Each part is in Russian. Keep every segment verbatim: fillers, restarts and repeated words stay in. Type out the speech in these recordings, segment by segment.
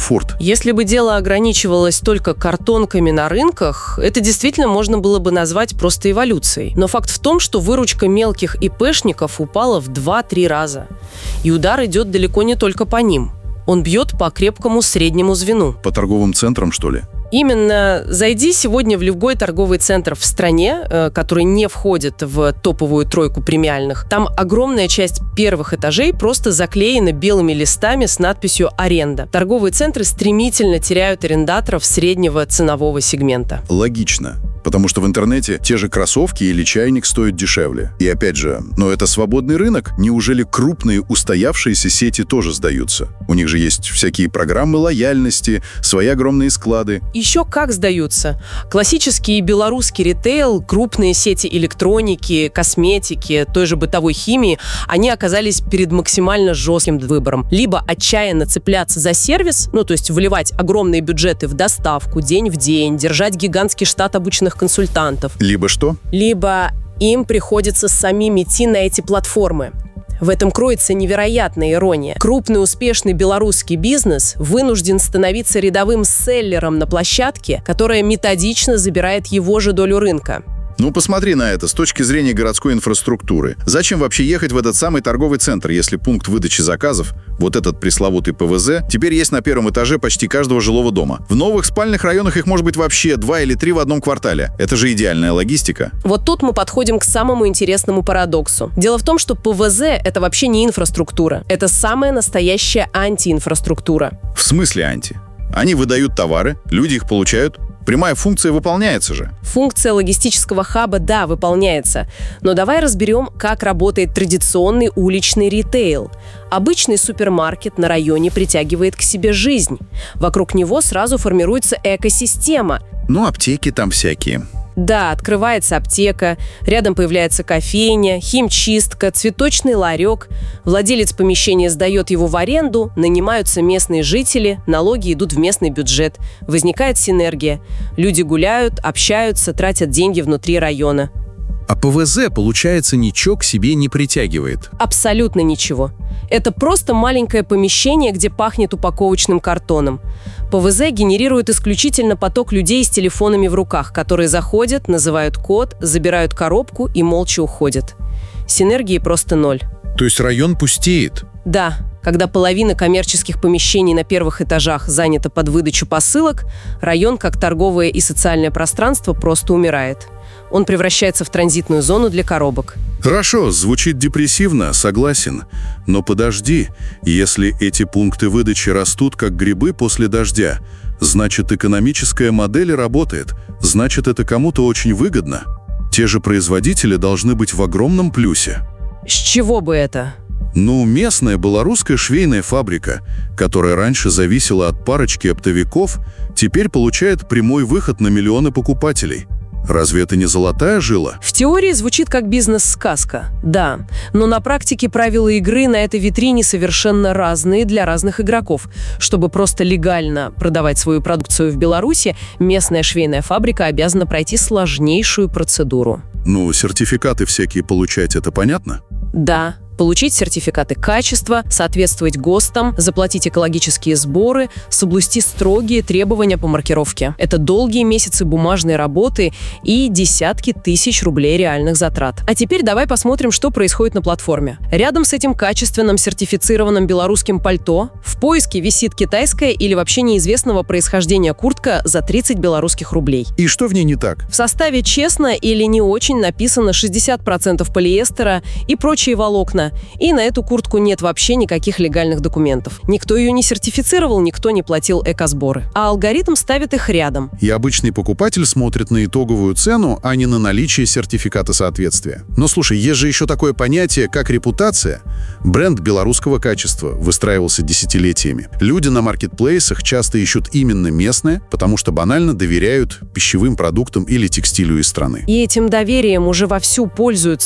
комфорт. Если бы дело ограничивалось только картонками на рынках, это действительно можно было бы назвать просто эволюцией. Но факт в том, что выручка мелких ИПшников упала в два-три раза. И удар идет далеко не только по ним. Он бьет по крепкому среднему звену. По торговым центрам, что ли? Именно. Зайди сегодня в любой торговый центр в стране, который не входит в топовую тройку премиальных. Там огромная часть первых этажей просто заклеена белыми листами с надписью «Аренда». Торговые центры стремительно теряют арендаторов среднего ценового сегмента. Логично. Потому что в интернете те же кроссовки или чайник стоят дешевле. И опять же, но это свободный рынок. Неужели крупные устоявшиеся сети тоже сдаются? У них же есть всякие программы лояльности, свои огромные склады. Еще как сдаются. Классический белорусский ритейл, крупные сети электроники, косметики, той же бытовой химии, они оказались перед максимально жестким выбором. Либо отчаянно цепляться за сервис, ну то есть вливать огромные бюджеты в доставку день в день, держать гигантский штат обученных консультантов. Либо что? Либо им приходится самим идти на эти платформы. В этом кроется невероятная ирония. Крупный успешный белорусский бизнес вынужден становиться рядовым селлером на площадке, которая методично забирает его же долю рынка. Ну, посмотри на это с точки зрения городской инфраструктуры. Зачем вообще ехать в этот самый торговый центр, если пункт выдачи заказов, вот этот пресловутый ПВЗ, теперь есть на первом этаже почти каждого жилого дома? В новых спальных районах их может быть вообще два или три в одном квартале. Это же идеальная логистика. Вот тут мы подходим к самому интересному парадоксу. Дело в том, что ПВЗ — это вообще не инфраструктура. Это самая настоящая антиинфраструктура. В смысле анти? Они выдают товары, люди их получают. Прямая функция выполняется же. Функция логистического хаба, да, выполняется. Но давай разберем, как работает традиционный уличный ритейл. Обычный супермаркет на районе притягивает к себе жизнь. Вокруг него сразу формируется экосистема. Ну, аптеки там всякие. Да, открывается аптека, рядом появляется кофейня, химчистка, цветочный ларек. Владелец помещения сдает его в аренду, нанимаются местные жители, налоги идут в местный бюджет. Возникает синергия. Люди гуляют, общаются, тратят деньги внутри района. А ПВЗ, получается, ничего к себе не притягивает? Абсолютно ничего. Это просто маленькое помещение, где пахнет упаковочным картоном. ПВЗ генерирует исключительно поток людей с телефонами в руках, которые заходят, называют код, забирают коробку и молча уходят. Синергии просто ноль. То есть район пустеет? Да. Когда половина коммерческих помещений на первых этажах занята под выдачу посылок, район, как торговое и социальное пространство, просто умирает. Он превращается в транзитную зону для коробок. Хорошо, звучит депрессивно, согласен. Но подожди, если эти пункты выдачи растут как грибы после дождя, значит, экономическая модель работает, значит, это кому-то очень выгодно. Те же производители должны быть в огромном плюсе. С чего бы это? Ну, местная белорусская швейная фабрика, которая раньше зависела от парочки оптовиков, теперь получает прямой выход на миллионы покупателей. Разве это не золотая жила? В теории звучит как бизнес-сказка, да. Но на практике правила игры на этой витрине совершенно разные для разных игроков. Чтобы просто легально продавать свою продукцию в Беларуси, местная швейная фабрика обязана пройти сложнейшую процедуру. Ну, сертификаты всякие получать, это понятно? Да. Получить сертификаты качества, соответствовать ГОСТам, заплатить экологические сборы, соблюсти строгие требования по маркировке. Это долгие месяцы бумажной работы и десятки тысяч рублей реальных затрат. А теперь давай посмотрим, что происходит на платформе. Рядом с этим качественным сертифицированным белорусским пальто в поиске висит китайская или вообще неизвестного происхождения куртка за тридцать белорусских рублей. И что в ней не так? В составе честно или не очень написано шестьдесят процентов полиэстера и прочие волокна. И на эту куртку нет вообще никаких легальных документов. Никто ее не сертифицировал, никто не платил экосборы. А алгоритм ставит их рядом. И обычный покупатель смотрит на итоговую цену, а не на наличие сертификата соответствия. Но слушай, есть же еще такое понятие, как репутация. Бренд белорусского качества выстраивался десятилетиями. Люди на маркетплейсах часто ищут именно местное, потому что банально доверяют пищевым продуктам или текстилю из страны. И этим доверием уже вовсю пользуются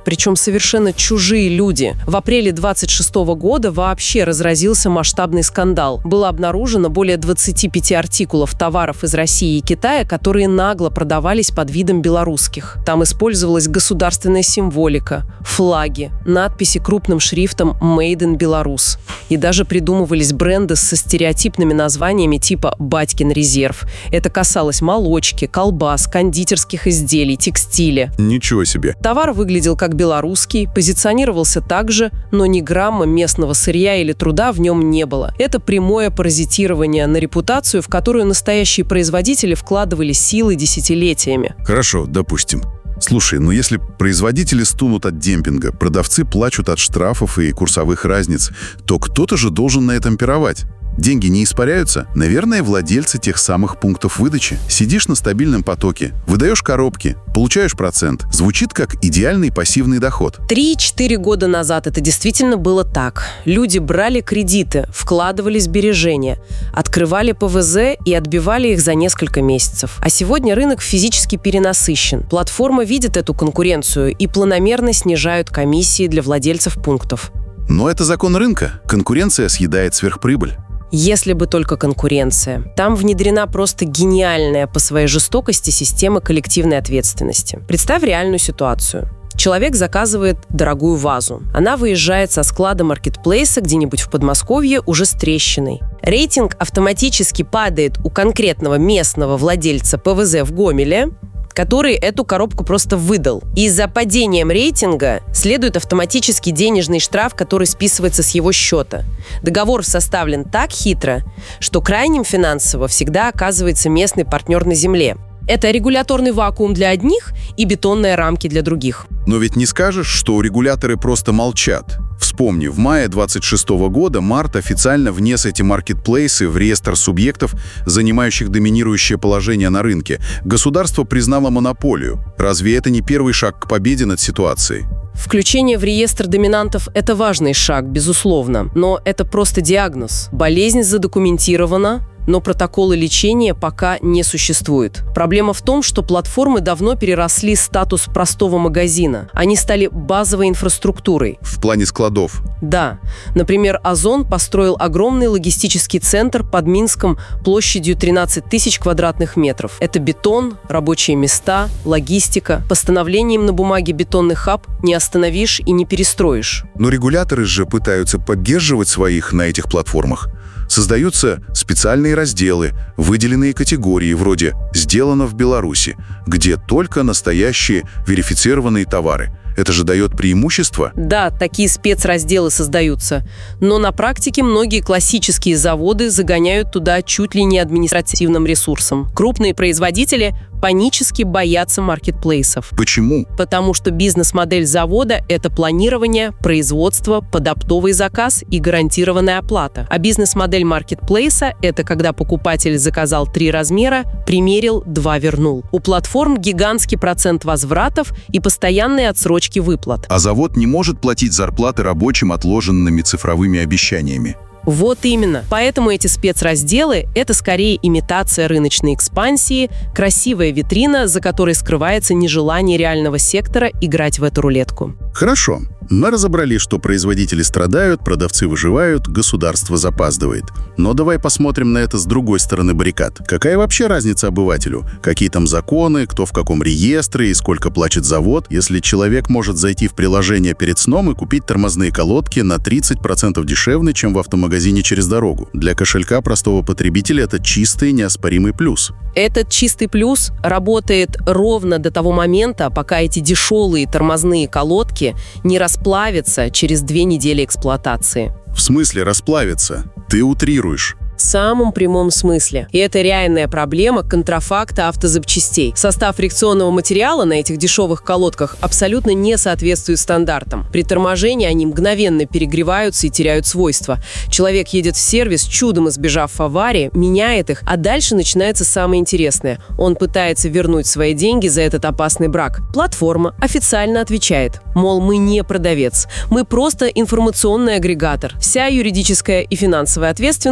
причем совершенно чужие люди. В апреле двадцать шестого года вообще разразился масштабный скандал. Было обнаружено более двадцати пяти артикулов товаров из России и Китая, которые нагло продавались под видом белорусских. Там использовалась государственная символика, флаги, надписи крупным шрифтом «Made in Belarus». И даже придумывались бренды со стереотипными названиями типа «Батькин резерв». Это касалось молочки, колбас, кондитерских изделий, текстиля. Ничего себе. Товар выглядел как белорусский, позиционировался так же, но ни грамма местного сырья или труда в нем не было. Это прямое паразитирование на репутацию, в которую настоящие производители вкладывали силы десятилетиями. Хорошо, допустим. Слушай, ну если производители стунут от демпинга, продавцы плачут от штрафов и курсовых разниц, то кто-то же должен на этом пировать. Деньги не испаряются? Наверное, владельцы тех самых пунктов выдачи. Сидишь на стабильном потоке, выдаешь коробки, получаешь процент. Звучит как идеальный пассивный доход. Три-четыре года назад это действительно было так. Люди брали кредиты, вкладывали сбережения, открывали П В З и отбивали их за несколько месяцев. А сегодня рынок физически перенасыщен. Платформа видит эту конкуренцию и планомерно снижают комиссии для владельцев пунктов. Но это закон рынка. Конкуренция съедает сверхприбыль. Если бы только конкуренция. Там внедрена просто гениальная по своей жестокости система коллективной ответственности. Представь реальную ситуацию. Человек заказывает дорогую вазу. Она выезжает со склада маркетплейса где-нибудь в Подмосковье уже с трещиной. Рейтинг автоматически падает у конкретного местного владельца П В З в Гомеле, который эту коробку просто выдал. И за падением рейтинга следует автоматический денежный штраф, который списывается с его счета. Договор составлен так хитро, что крайним финансово всегда оказывается местный партнер на земле. Это регуляторный вакуум для одних и бетонные рамки для других. Но ведь не скажешь, что регуляторы просто молчат. Вспомни, в мае двадцать шестого года Март официально внес эти маркетплейсы в реестр субъектов, занимающих доминирующее положение на рынке. Государство признало монополию. Разве это не первый шаг к победе над ситуацией? Включение в реестр доминантов – это важный шаг, безусловно. Но это просто диагноз. Болезнь задокументирована, но протоколы лечения пока не существует. Проблема в том, что платформы давно переросли статус простого магазина. Они стали базовой инфраструктурой. В плане складов? Да. Например, Озон построил огромный логистический центр под Минском площадью тринадцать тысяч квадратных метров. Это бетон, рабочие места, логистика. Постановлением на бумаге бетонный хаб не остановишь и не перестроишь. Но регуляторы же пытаются поддерживать своих на этих платформах. Создаются специальные разделы, выделенные категории вроде «Сделано в Беларуси», где только настоящие верифицированные товары. Это же дает преимущество? Да, такие спецразделы создаются. Но на практике многие классические заводы загоняют туда чуть ли не административным ресурсом. Крупные производители панически боятся маркетплейсов. Почему? Потому что бизнес-модель завода – это планирование, производство, подоптовый заказ и гарантированная оплата. А бизнес-модель маркетплейса – это когда покупатель заказал три размера, примерил, два вернул. У платформ гигантский процент возвратов и постоянные отсрочки выплат. А завод не может платить зарплаты рабочим отложенными цифровыми обещаниями. Вот именно. Поэтому эти спецразделы – это скорее имитация рыночной экспансии, красивая витрина, за которой скрывается нежелание реального сектора играть в эту рулетку. Хорошо. Мы разобрали, что производители страдают, продавцы выживают, государство запаздывает. Но давай посмотрим на это с другой стороны баррикад. Какая вообще разница обывателю? Какие там законы, кто в каком реестре и сколько платит завод, если человек может зайти в приложение перед сном и купить тормозные колодки на тридцать процентов дешевле, чем в автомагазине через дорогу? Для кошелька простого потребителя это чистый неоспоримый плюс. Этот чистый плюс работает ровно до того момента, пока эти дешевые тормозные колодки не расплавятся через две недели эксплуатации. В смысле расплавиться? Ты утрируешь. В самом прямом смысле. И это реальная проблема контрафакта автозапчастей. Состав фрикционного материала на этих дешевых колодках абсолютно не соответствует стандартам. При торможении они мгновенно перегреваются и теряют свойства. Человек едет в сервис, чудом избежав аварии, меняет их, а дальше начинается самое интересное. Он пытается вернуть свои деньги за этот опасный брак. Платформа официально отвечает, мол, мы не продавец, мы просто информационный агрегатор. Вся юридическая и финансовая ответственность лежит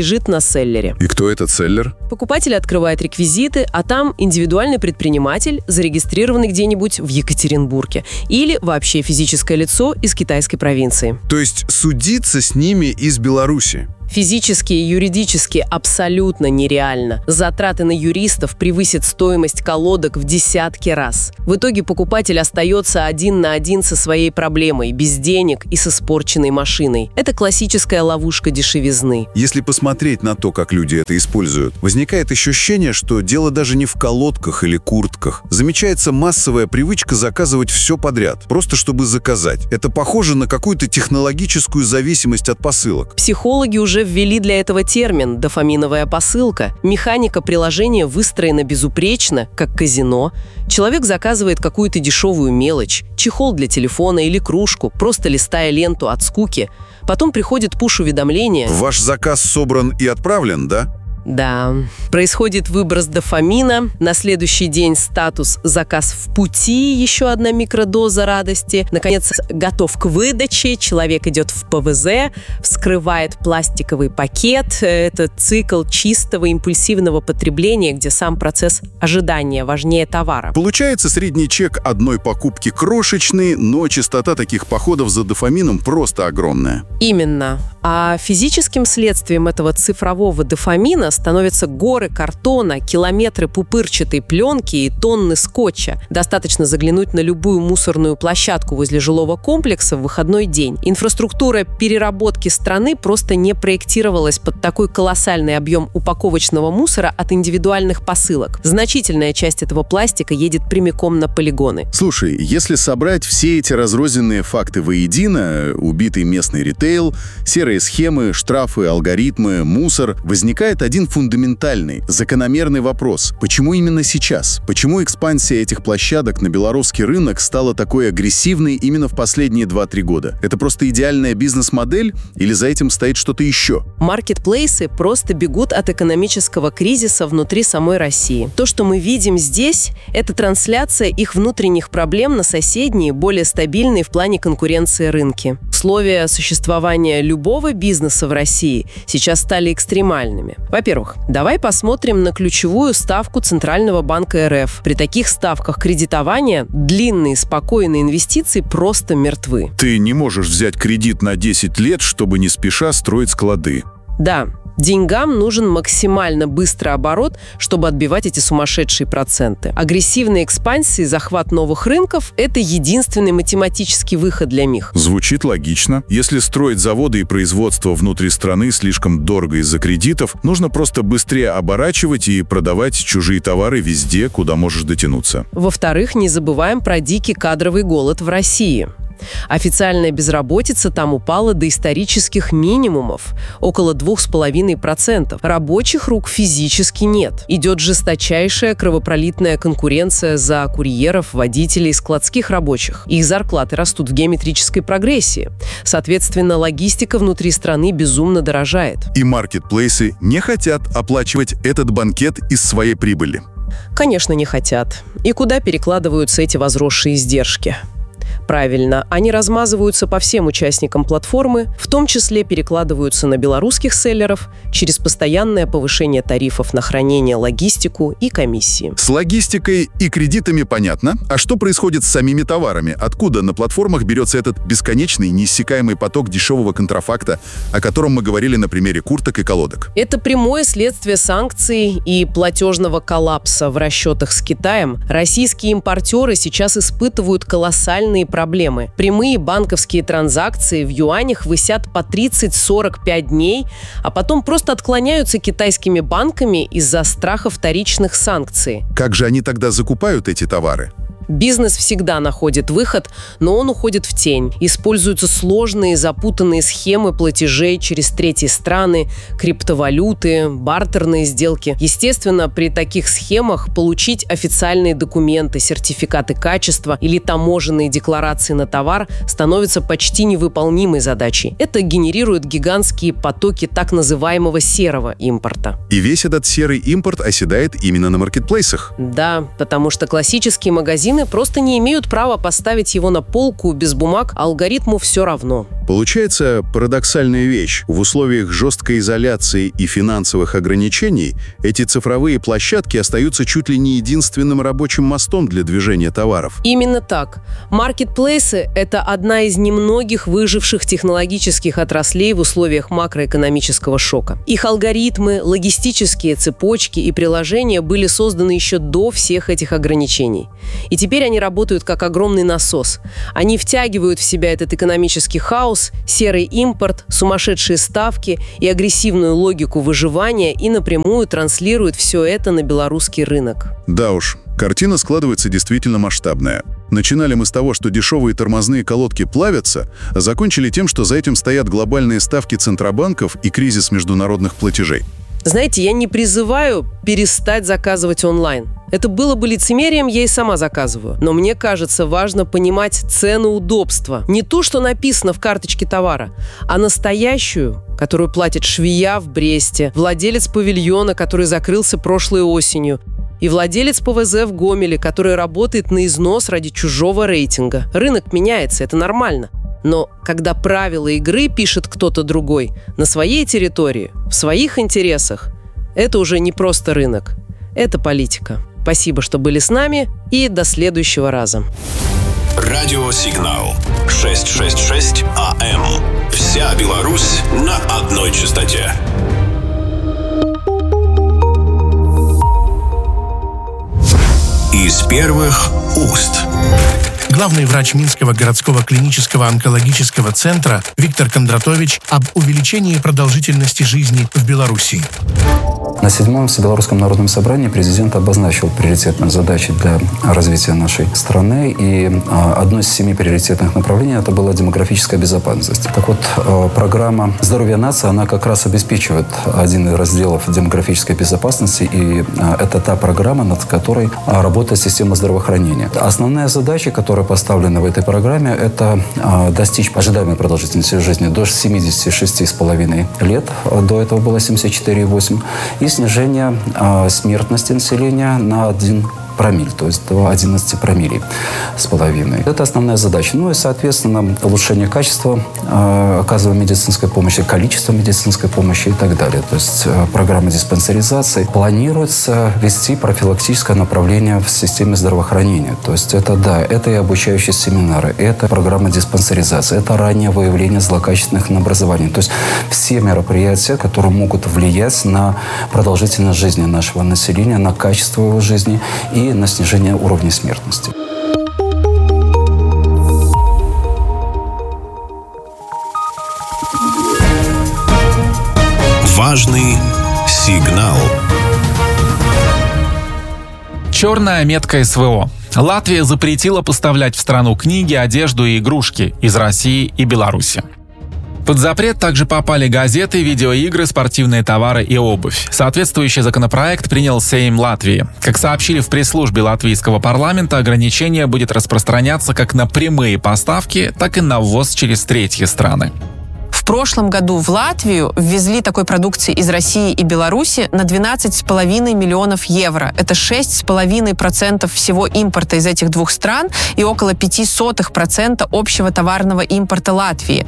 лежит на селлере. И кто этот селлер? Покупатель открывает реквизиты, а там индивидуальный предприниматель, зарегистрированный где-нибудь в Екатеринбурге, или вообще физическое лицо из китайской провинции. То есть судиться с ними из Беларуси? Физически и юридически абсолютно нереально. Затраты на юристов превысят стоимость колодок в десятки раз. В итоге покупатель остается один на один со своей проблемой, без денег и с испорченной машиной. Это классическая ловушка дешевизны. Если посмотреть на то, как люди это используют, возникает ощущение, что дело даже не в колодках или куртках. Замечается массовая привычка заказывать все подряд, просто чтобы заказать. Это похоже на какую-то технологическую зависимость от посылок. Психологи уже ввели для этого термин «дофаминовая посылка». Механика приложения выстроена безупречно, как казино. Человек заказывает какую-то дешевую мелочь, чехол для телефона или кружку, просто листая ленту от скуки. Потом приходит пуш-уведомление. Ваш заказ собран и отправлен, да? Да. Происходит выброс дофамина. На следующий день статус «заказ в пути», еще одна микродоза радости. Наконец, готов к выдаче. Человек идет в пэ вэ зэ, вскрывает пластиковый пакет. Это цикл чистого импульсивного потребления, где сам процесс ожидания важнее товара. Получается, средний чек одной покупки крошечный, но частота таких походов за дофамином просто огромная. Именно. А физическим следствием этого цифрового дофамина становятся горы картона, километры пупырчатой пленки и тонны скотча. Достаточно заглянуть на любую мусорную площадку возле жилого комплекса в выходной день. Инфраструктура переработки страны просто не проектировалась под такой колоссальный объем упаковочного мусора от индивидуальных посылок. Значительная часть этого пластика едет прямиком на полигоны. Слушай, если собрать все эти разрозненные факты воедино, убитый местный ритейл, серые схемы, штрафы, алгоритмы, мусор, возникает один фундаментальный, закономерный вопрос. Почему именно сейчас? Почему экспансия этих площадок на белорусский рынок стала такой агрессивной именно в последние два-три года? Это просто идеальная бизнес-модель или за этим стоит что-то еще? Маркетплейсы просто бегут от экономического кризиса внутри самой России. То, что мы видим здесь, это трансляция их внутренних проблем на соседние, более стабильные в плане конкуренции рынки. Условия существования любого бизнеса в России сейчас стали экстремальными. Во-первых, давай посмотрим на ключевую ставку Центрального банка эр эф. При таких ставках кредитования длинные спокойные инвестиции просто мертвы. Ты не можешь взять кредит на десять лет, чтобы не спеша строить склады. Да. Деньгам нужен максимально быстрый оборот, чтобы отбивать эти сумасшедшие проценты. Агрессивная экспансия и захват новых рынков – это единственный математический выход для них. Звучит логично. Если строить заводы и производство внутри страны слишком дорого из-за кредитов, нужно просто быстрее оборачивать и продавать чужие товары везде, куда можешь дотянуться. Во-вторых, не забываем про дикий кадровый голод в России. Официальная безработица там упала до исторических минимумов – около двух с половиной процентов. Рабочих рук физически нет. Идет жесточайшая кровопролитная конкуренция за курьеров, водителей, складских рабочих. Их зарплаты растут в геометрической прогрессии. Соответственно, логистика внутри страны безумно дорожает. И маркетплейсы не хотят оплачивать этот банкет из своей прибыли. Конечно, не хотят. И куда перекладываются эти возросшие издержки? Правильно, они размазываются по всем участникам платформы, в том числе перекладываются на белорусских селлеров через постоянное повышение тарифов на хранение, логистику и комиссии. С логистикой и кредитами понятно. А что происходит с самими товарами? Откуда на платформах берется этот бесконечный, неиссякаемый поток дешевого контрафакта, о котором мы говорили на примере курток и колодок? Это прямое следствие санкций и платежного коллапса в расчетах с Китаем. Российские импортеры сейчас испытывают колоссальные проблемы. Прямые банковские транзакции в юанях висят по тридцать-сорок пять дней, а потом просто отклоняются китайскими банками из-за страха вторичных санкций. Как же они тогда закупают эти товары? Бизнес всегда находит выход, но он уходит в тень. Используются сложные, запутанные схемы платежей через третьи страны, криптовалюты, бартерные сделки. Естественно, при таких схемах получить официальные документы, сертификаты качества или таможенные декларации на товар становится почти невыполнимой задачей. Это генерирует гигантские потоки так называемого серого импорта. И весь этот серый импорт оседает именно на маркетплейсах. Да, потому что классический магазин магазины просто не имеют права поставить его на полку без бумаг, а алгоритму все равно. Получается парадоксальная вещь. В условиях жесткой изоляции и финансовых ограничений эти цифровые площадки остаются чуть ли не единственным рабочим мостом для движения товаров. Именно так. Маркетплейсы – это одна из немногих выживших технологических отраслей в условиях макроэкономического шока. Их алгоритмы, логистические цепочки и приложения были созданы еще до всех этих ограничений. И теперь они работают как огромный насос. Они втягивают в себя этот экономический хаос, серый импорт, сумасшедшие ставки и агрессивную логику выживания и напрямую транслируют все это на белорусский рынок. Да уж, картина складывается действительно масштабная. Начинали мы с того, что дешевые тормозные колодки плавятся, а закончили тем, что за этим стоят глобальные ставки центробанков и кризис международных платежей. Знаете, я не призываю перестать заказывать онлайн. Это было бы лицемерием, я и сама заказываю. Но мне кажется, важно понимать цену удобства. Не то, что написано в карточке товара, а настоящую, которую платит швея в Бресте, владелец павильона, который закрылся прошлой осенью, и владелец ПВЗ в Гомеле, который работает на износ ради чужого рейтинга. Рынок меняется, это нормально. Но когда правила игры пишет кто-то другой, на своей территории, в своих интересах, это уже не просто рынок, это политика. Спасибо, что были с нами, и до следующего раза. Радиосигнал шестьсот шестьдесят шесть АМ. Вся Беларусь на одной частоте. Из первых уст. Главный врач Минского городского клинического онкологического центра Виктор Кондратович об увеличении продолжительности жизни в Беларуси. На седьмом Всебелорусском народном собрании президент обозначил приоритетные задачи для развития нашей страны. И одно из семи приоритетных направлений – это была демографическая безопасность. Так вот, программа «Здоровье нации», она как раз обеспечивает один из разделов демографической безопасности. И это та программа, над которой работает система здравоохранения. Основная задача, которая поставлена в этой программе, это достичь ожидаемой продолжительности жизни до семидесяти шести с половиной лет. До этого было семьдесят четыре и восемь. И снижение э, смертности населения на один промилль, то есть до одиннадцати промиллей с половиной. Это основная задача. Ну и, соответственно, улучшение качества э, оказываемой медицинской помощи, количество медицинской помощи и так далее. То есть э, программа диспансеризации. Планируется вести профилактическое направление в системе здравоохранения. То есть это, да, это и обучающие семинары, это программа диспансеризации, это раннее выявление злокачественных образований. То есть все мероприятия, которые могут влиять на продолжительность жизни нашего населения, на качество его жизни и на снижение уровня смертности. Важный сигнал. Черная метка СВО. Латвия запретила поставлять в страну книги, одежду и игрушки из России и Беларуси. Под запрет также попали газеты, видеоигры, спортивные товары и обувь. Соответствующий законопроект принял Сейм Латвии. Как сообщили в пресс-службе латвийского парламента, ограничение будет распространяться как на прямые поставки, так и на ввоз через третьи страны. В прошлом году в Латвию ввезли такой продукции из России и Беларуси на двенадцать с половиной миллионов евро. Это шесть с половиной процентов всего импорта из этих двух стран и около пять сотых процента общего товарного импорта Латвии.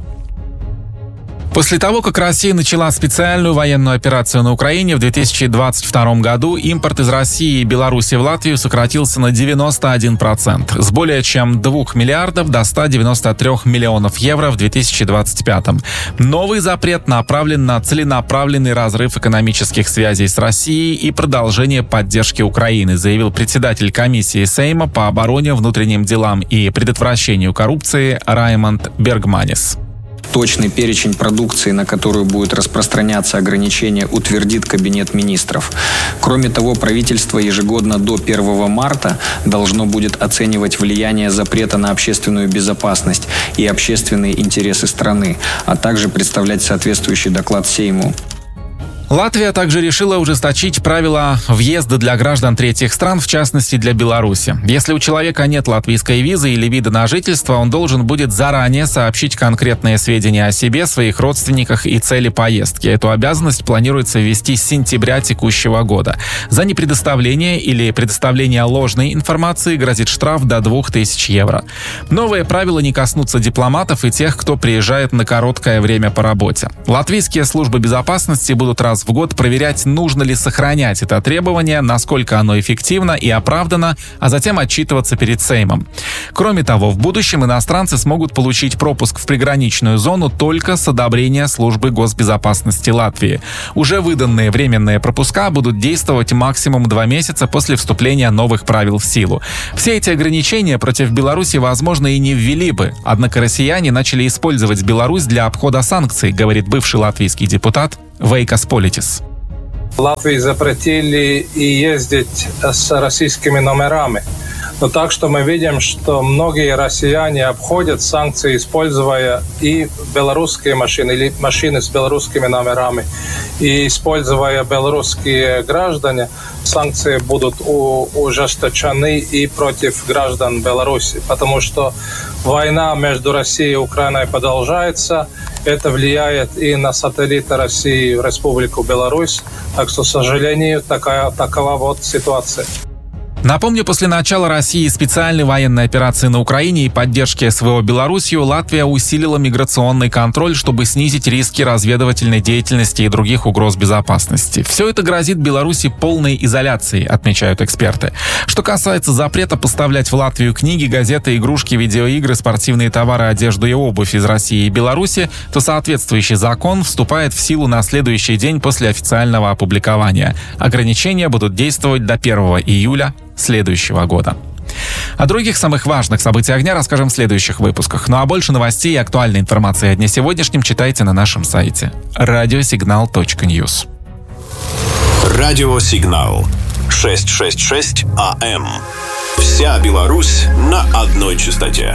После того, как Россия начала специальную военную операцию на Украине в две тысячи двадцать втором году, импорт из России и Беларуси в Латвию сократился на девяносто один процент, с более чем двух миллиардов до ста девяноста трёх миллионов евро в две тысячи двадцать пятом. Новый запрет направлен на целенаправленный разрыв экономических связей с Россией и продолжение поддержки Украины, заявил председатель комиссии Сейма по обороне, внутренним делам и предотвращению коррупции Раймонд Бергманис. Точный перечень продукции, на которую будет распространяться ограничение, утвердит Кабинет министров. Кроме того, правительство ежегодно до первого марта должно будет оценивать влияние запрета на общественную безопасность и общественные интересы страны, а также представлять соответствующий доклад Сейму. Латвия также решила ужесточить правила въезда для граждан третьих стран, в частности для Беларуси. Если у человека нет латвийской визы или вида на жительство, он должен будет заранее сообщить конкретные сведения о себе, своих родственниках и цели поездки. Эту обязанность планируется ввести с сентября текущего года. За непредоставление или предоставление ложной информации грозит штраф до двух тысяч евро. Новые правила не коснутся дипломатов и тех, кто приезжает на короткое время по работе. Латвийские службы безопасности будут раз в год проверять, нужно ли сохранять это требование, насколько оно эффективно и оправдано, а затем отчитываться перед Сеймом. Кроме того, в будущем иностранцы смогут получить пропуск в приграничную зону только с одобрения службы госбезопасности Латвии. Уже выданные временные пропуска будут действовать максимум два месяца после вступления новых правил в силу. Все эти ограничения против Беларуси, возможно, и не ввели бы, однако россияне начали использовать Беларусь для обхода санкций, говорит бывший латвийский депутат Вейкас Политис. Латвии запретили и ездить с российскими номерами. Но так что мы видим, что многие россияне обходят санкции, используя и белорусские машины, или машины с белорусскими номерами, и используя белорусские граждане, санкции будут ужесточены и против граждан Беларуси, потому что война между Россией и Украиной продолжается. Это влияет и на сателлиты России в Республику Беларусь. Так что, к сожалению, такая, такова вот ситуация. Напомню, после начала России специальной военной операции на Украине и поддержки СВО Белоруссию, Латвия усилила миграционный контроль, чтобы снизить риски разведывательной деятельности и других угроз безопасности. Все это грозит Беларуси полной изоляцией, отмечают эксперты. Что касается запрета поставлять в Латвию книги, газеты, игрушки, видеоигры, спортивные товары, одежду и обувь из России и Беларуси, то соответствующий закон вступает в силу на следующий день после официального опубликования. Ограничения будут действовать до первого июля следующего года. О других самых важных событиях дня расскажем в следующих выпусках. Ну а больше новостей и актуальной информации о дне сегодняшнем читайте на нашем сайте радиосигнал точка ньюс. Радиосигнал шестьсот шестьдесят шесть АМ. Вся Беларусь на одной частоте.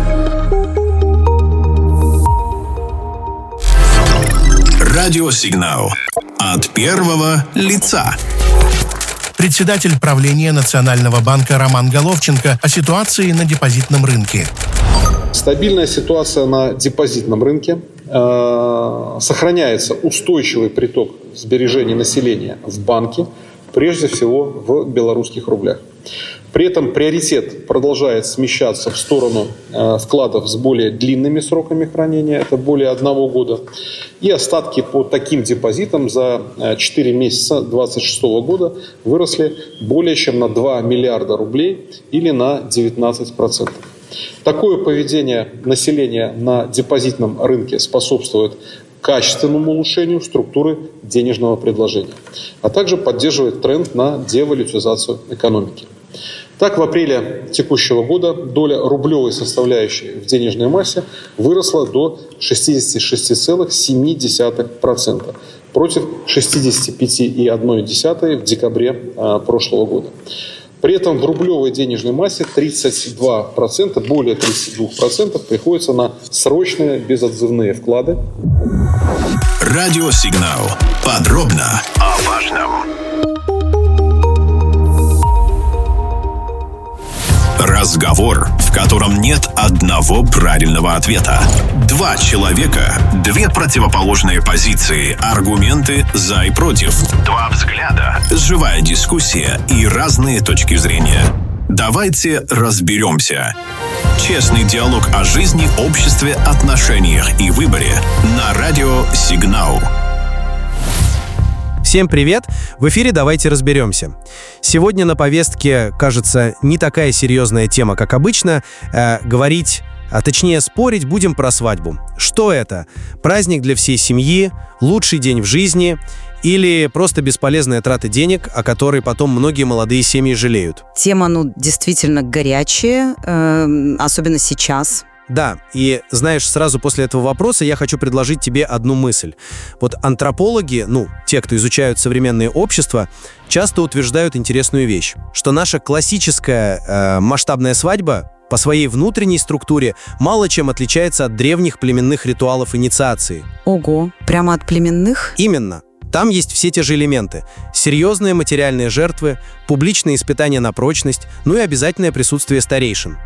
Радиосигнал от первого лица. Председатель правления Национального банка Роман Головченко о ситуации на депозитном рынке. Стабильная ситуация на депозитном рынке. Э, сохраняется устойчивый приток сбережений населения в банки, прежде всего в белорусских рублях. При этом приоритет продолжает смещаться в сторону э, вкладов с более длинными сроками хранения, это более одного года. И остатки по таким депозитам за четыре месяца две тысячи двадцать шестого года выросли более чем на два миллиарда рублей или на девятнадцать процентов. Такое поведение населения на депозитном рынке способствует качественному улучшению структуры денежного предложения, а также поддерживает тренд на девалютизацию экономики. Так, в апреле текущего года доля рублевой составляющей в денежной массе выросла до шестьдесят шесть целых семь десятых процента против шестьдесят пять целых одна десятая процента в декабре а, прошлого года. При этом в рублевой денежной массе тридцать два процента, более тридцать два процента приходится на срочные безотзывные вклады. Радиосигнал. Подробно о важном. Разговор, в котором нет одного правильного ответа. Два человека, две противоположные позиции, аргументы за и против. Два взгляда, живая дискуссия и разные точки зрения. Давайте разберемся. Честный диалог о жизни, обществе, отношениях и выборе на радио «Сигнал». Всем привет! В эфире «Давайте разберемся». Сегодня на повестке, кажется, не такая серьезная тема, как обычно. Э, говорить, а точнее спорить будем про свадьбу. Что это? Праздник для всей семьи? Лучший день в жизни? Или просто бесполезная трата денег, о которой потом многие молодые семьи жалеют? Тема, ну, действительно горячая, э, особенно сейчас. Да, и знаешь, сразу после этого вопроса я хочу предложить тебе одну мысль. Вот антропологи, ну, те, кто изучают современное общество, часто утверждают интересную вещь, что наша классическая э, масштабная свадьба по своей внутренней структуре мало чем отличается от древних племенных ритуалов инициации. Ого, прямо от племенных? Именно. Там есть все те же элементы. Серьезные материальные жертвы, публичные испытания на прочность, ну и обязательное присутствие старейшин.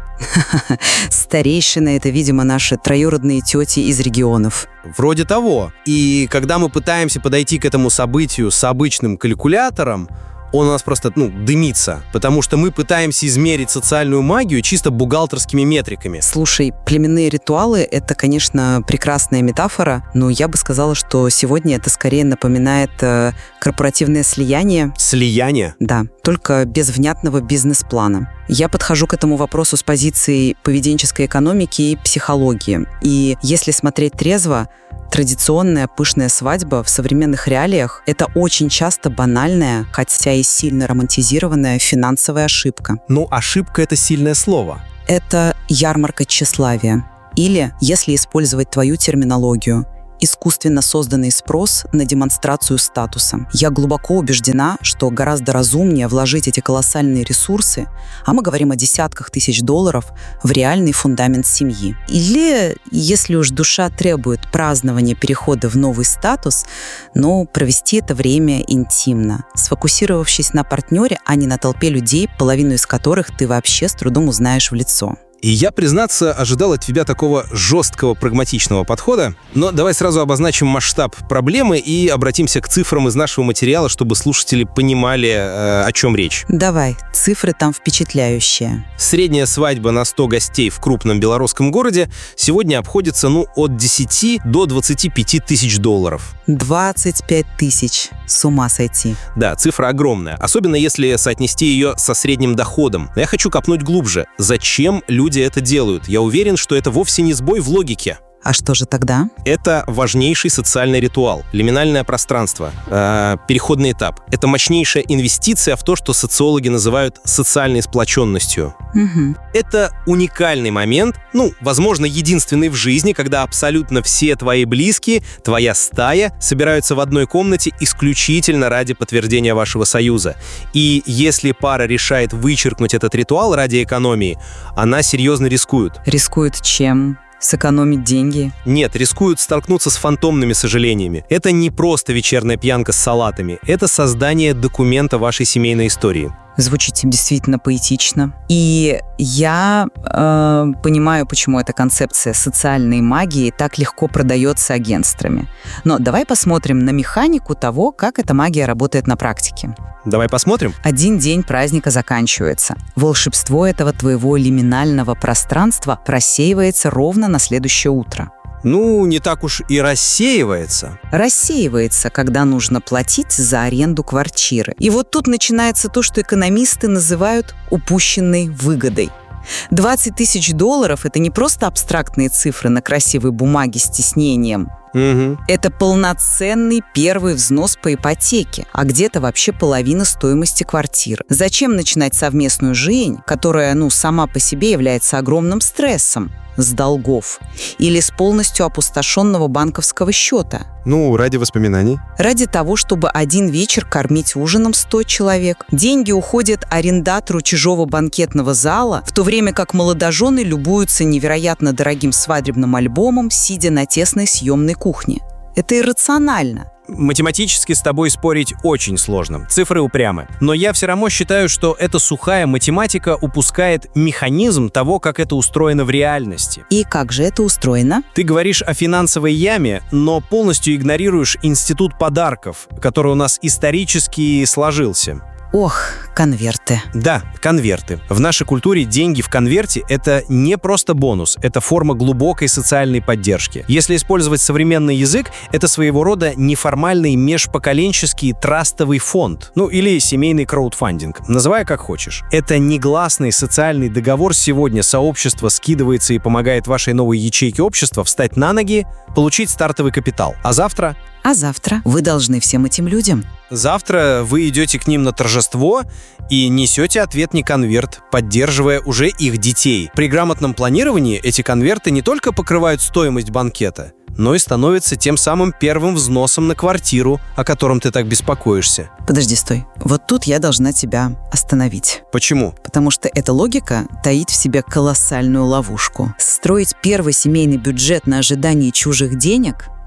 Старейшины — это, видимо, наши троюродные тети из регионов. Вроде того. И когда мы пытаемся подойти к этому событию с обычным калькулятором, он у нас просто, ну, дымится, потому что мы пытаемся измерить социальную магию чисто бухгалтерскими метриками. Слушай, племенные ритуалы — это, конечно, прекрасная метафора, но я бы сказала, что сегодня это скорее напоминает э, корпоративное слияние. Слияние? Да, только без внятного бизнес-плана. Я подхожу к этому вопросу с позиции поведенческой экономики и психологии. И если смотреть трезво, традиционная пышная свадьба в современных реалиях — это очень часто банальная, хотя и сильно романтизированная финансовая ошибка. Ну, ошибка — это сильное слово. Это ярмарка тщеславия. Или, если использовать твою терминологию, искусственно созданный спрос на демонстрацию статуса. Я глубоко убеждена, что гораздо разумнее вложить эти колоссальные ресурсы, а мы говорим о десятках тысяч долларов, в реальный фундамент семьи. Или, если уж душа требует празднования перехода в новый статус, но провести это время интимно, сфокусировавшись на партнере, а не на толпе людей, половину из которых ты вообще с трудом узнаешь в лицо. И я, признаться, ожидал от тебя такого жесткого, прагматичного подхода. Но давай сразу обозначим масштаб проблемы и обратимся к цифрам из нашего материала, чтобы слушатели понимали, э, о чем речь. Давай, цифры там впечатляющие. Средняя свадьба на сто гостей в крупном белорусском городе сегодня обходится, ну, от десяти до двадцати пяти тысяч долларов. двадцать пять тысяч. С ума сойти. Да, цифра огромная, особенно если соотнести ее со средним доходом. Но я хочу копнуть глубже. Зачем люди это делают? Я уверен, что это вовсе не сбой в логике. А что же тогда? Это важнейший социальный ритуал, лиминальное пространство, э, переходный этап. Это мощнейшая инвестиция в то, что социологи называют социальной сплоченностью. Угу. Это уникальный момент, ну, возможно, единственный в жизни, когда абсолютно все твои близкие, твоя стая собираются в одной комнате исключительно ради подтверждения вашего союза. И если пара решает вычеркнуть этот ритуал ради экономии, она серьезно рискует. Рискует чем? Сэкономить деньги? Нет, рискуют столкнуться с фантомными сожалениями. Это не просто вечерняя пьянка с салатами. Это создание документа вашей семейной истории. Звучит действительно поэтично. И я э, понимаю, почему эта концепция социальной магии так легко продается агентствами. Но давай посмотрим на механику того, как эта магия работает на практике. Давай посмотрим. Один день праздника заканчивается. Волшебство этого твоего лиминального пространства рассеивается ровно на следующее утро. Ну, не так уж и рассеивается. Рассеивается, когда нужно платить за аренду квартиры. И вот тут начинается то, что экономисты называют упущенной выгодой. двадцать тысяч долларов – это не просто абстрактные цифры на красивой бумаге с тиснением. Угу. Это полноценный первый взнос по ипотеке, а где-то вообще половина стоимости квартиры. Зачем начинать совместную жизнь, которая, ну, сама по себе является огромным стрессом, с долгов или с полностью опустошенного банковского счета? Ну, ради воспоминаний. Ради того, чтобы один вечер кормить ужином сто человек. Деньги уходят арендатору чужого банкетного зала, в то время как молодожены любуются невероятно дорогим свадебным альбомом, сидя на тесной съемной кухне. Это иррационально. Математически с тобой спорить очень сложно. Цифры упрямы. Но я все равно считаю, что эта сухая математика упускает механизм того, как это устроено в реальности. И как же это устроено? Ты говоришь о финансовой яме, но полностью игнорируешь институт подарков, который у нас исторически сложился. Ох, конверты. Да, конверты. В нашей культуре деньги в конверте — это не просто бонус, это форма глубокой социальной поддержки. Если использовать современный язык, это своего рода неформальный межпоколенческий трастовый фонд, ну или семейный краудфандинг, называй как хочешь. Это негласный социальный договор. Сегодня сообщество скидывается и помогает вашей новой ячейке общества встать на ноги, получить стартовый капитал. А завтра? А завтра вы должны всем этим людям. Завтра вы идете к ним на торжество и несете ответный конверт, поддерживая уже их детей. При грамотном планировании эти конверты не только покрывают стоимость банкета, но и становятся тем самым первым взносом на квартиру, о котором ты так беспокоишься. Подожди, стой. Вот тут я должна тебя остановить. Почему? Потому что эта логика таит в себе колоссальную ловушку. Строить первый семейный бюджет на ожидании чужих денег —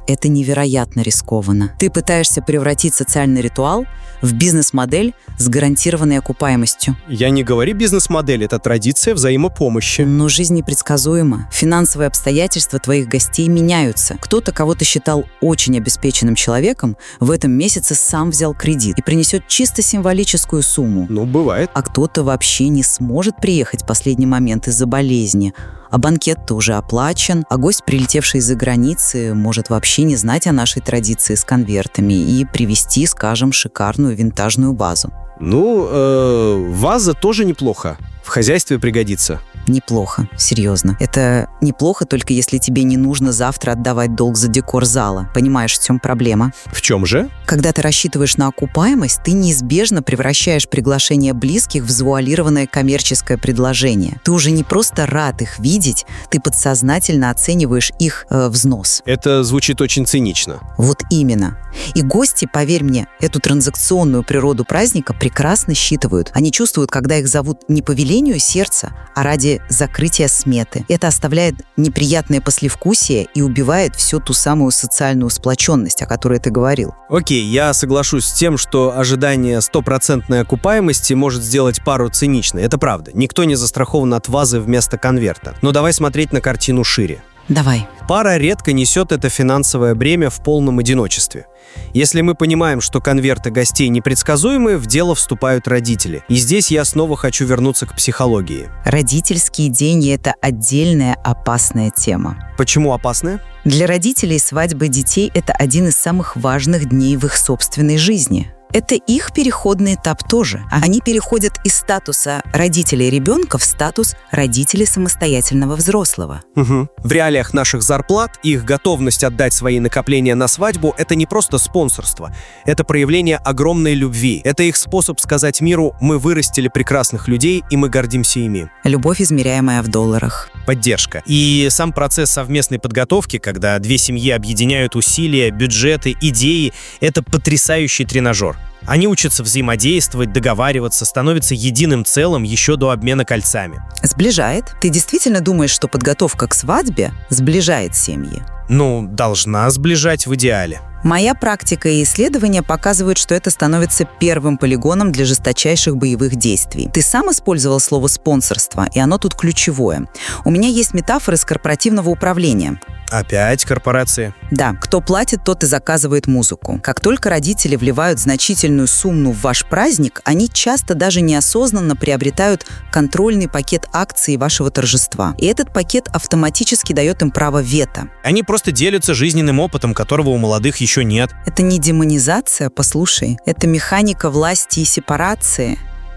это невероятно рискованно. Ты пытаешься превратить социальный ритуал в бизнес-модель с гарантированной окупаемостью. Я не говорю бизнес-модель, это традиция взаимопомощи. Но жизнь непредсказуема. Финансовые обстоятельства твоих гостей меняются. Кто-то, кого ты считал очень обеспеченным человеком, в этом месяце сам взял кредит и принесет чисто символическую сумму. Ну, бывает. А кто-то вообще не сможет приехать в последний момент из-за болезни. А банкет-то уже оплачен, а гость, прилетевший из-за границы, может вообще не знать о нашей традиции с конвертами и привезти, скажем, шикарную винтажную вазу. Ну, э, ваза тоже неплохо. В хозяйстве пригодится. Неплохо, серьезно. Это неплохо, только если тебе не нужно завтра отдавать долг за декор зала. Понимаешь, в чем проблема? В чем же? Когда ты рассчитываешь на окупаемость, ты неизбежно превращаешь приглашение близких в завуалированное коммерческое предложение. Ты уже не просто рад их видеть, ты подсознательно оцениваешь их э, взнос. Это звучит очень цинично. Вот именно. И гости, поверь мне, эту транзакционную природу праздника прекрасно считывают. Они чувствуют, когда их зовут не по велению сердца, а ради закрытия сметы. Это оставляет неприятное послевкусие и убивает всю ту самую социальную сплоченность, о которой ты говорил. Окей, я соглашусь с тем, что ожидание стопроцентной окупаемости может сделать пару циничной. Это правда. Никто не застрахован от вазы вместо конверта. Но давай смотреть на картину шире. Давай. Пара редко несет это финансовое бремя в полном одиночестве. Если мы понимаем, что конверты гостей непредсказуемые, в дело вступают родители. И здесь я снова хочу вернуться к психологии. Родительские деньги – это отдельная опасная тема. Почему опасная? Для родителей свадьба детей – это один из самых важных дней в их собственной жизни. Это их переходный этап тоже. Они переходят из статуса родителей ребенка в статус родителей самостоятельного взрослого. Угу. В реалиях наших зарплат их готовность отдать свои накопления на свадьбу – это не просто спонсорство. Это проявление огромной любви. Это их способ сказать миру: мы вырастили прекрасных людей, и мы гордимся ими. Любовь, измеряемая в долларах. Поддержка. И сам процесс совместной подготовки, когда две семьи объединяют усилия, бюджеты, идеи – это потрясающий тренажер. Они учатся взаимодействовать, договариваться, становятся единым целым еще до обмена кольцами. Сближает? Ты действительно думаешь, что подготовка к свадьбе сближает семьи? Ну, должна сближать в идеале. Моя практика и исследования показывают, что это становится первым полигоном для жесточайших боевых действий. Ты сам использовал слово «спонсорство», и оно тут ключевое. У меня есть метафора из корпоративного управления. Опять корпорации? Да, кто платит, тот и заказывает музыку. Как только родители вливают значительную сумму в ваш праздник, они часто даже неосознанно приобретают контрольный пакет акций вашего торжества. И этот пакет автоматически дает им право вето. Они просто делятся жизненным опытом, которого у молодых еще нет. Это не демонизация, послушай. Это механика власти и сепарации.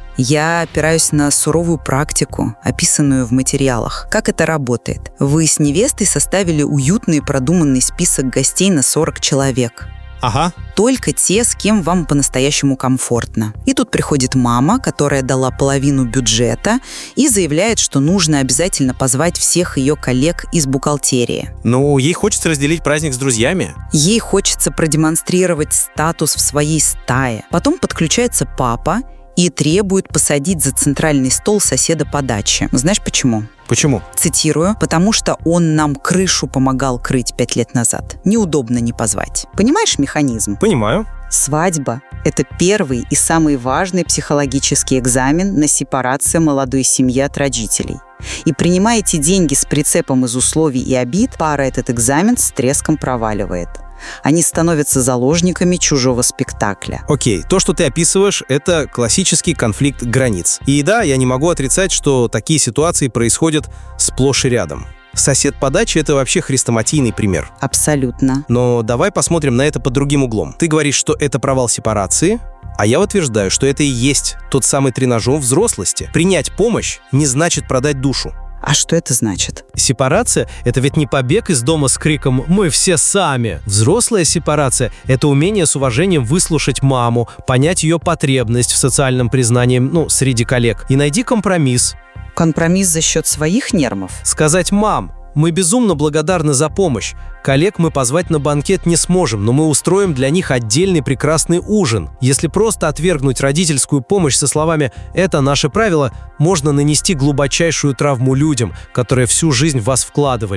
Я опираюсь на суровую практику, описанную в материалах. Как это работает? Вы с невестой составили уютный и продуманный список гостей на сорок человек. Ага. Только те, с кем вам по-настоящему комфортно. И тут приходит мама, которая дала половину бюджета, и заявляет, что нужно обязательно позвать всех ее коллег из бухгалтерии. Ну, ей хочется разделить праздник с друзьями. Ей хочется продемонстрировать статус в своей стае. Потом подключается папа и требует посадить за центральный стол соседа по даче. Знаешь почему? Почему? Цитирую: «Потому что он нам крышу помогал крыть пять лет назад. Неудобно не позвать». Понимаешь механизм? Понимаю. Свадьба – это первый и самый важный психологический экзамен на сепарацию молодой семьи от родителей. И принимая эти деньги с прицепом из условий и обид, пара этот экзамен с треском проваливает. Они становятся заложниками чужого спектакля. Окей, то, что ты описываешь, это классический конфликт границ. И да, я не могу отрицать, что такие ситуации происходят сплошь и рядом. Сосед по даче – это вообще хрестоматийный пример. Абсолютно. Но давай посмотрим на это под другим углом. Ты говоришь, что это провал сепарации, а я утверждаю, что это и есть тот самый тренажер взрослости. Принять помощь не значит продать душу. А что это значит? Сепарация – это ведь не побег из дома с криком «Мы все сами». Взрослая сепарация – это умение с уважением выслушать маму, понять ее потребность в социальном признании, ну, среди коллег, и найти компромисс. Компромисс за счет своих нервов? Сказать: «Мам, мы безумно благодарны за помощь. Коллег мы позвать на банкет не сможем, но мы устроим для них отдельный прекрасный ужин». Если просто отвергнуть родительскую помощь со словами «это наше правило», можно нанести глубочайшую травму людям, которые всю жизнь в вас вкладывали.